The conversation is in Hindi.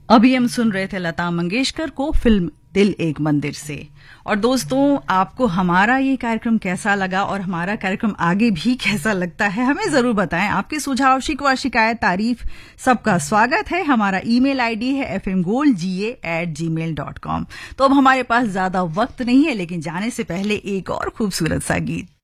अभी हम सुन रहे थे लता मंगेशकर को फिल्म दिल एक मंदिर से। और दोस्तों, आपको हमारा ये कार्यक्रम कैसा लगा और हमारा कार्यक्रम आगे भी कैसा लगता है, हमें जरूर बताएं। आपके सुझाव, शिकवा, शिकायत, तारीफ सबका स्वागत है। हमारा ईमेल आईडी है fmgoldga@gmail.com। तो अब हमारे पास ज्यादा वक्त नहीं है, लेकिन जाने से पहले एक और खूबसूरत सा गीत।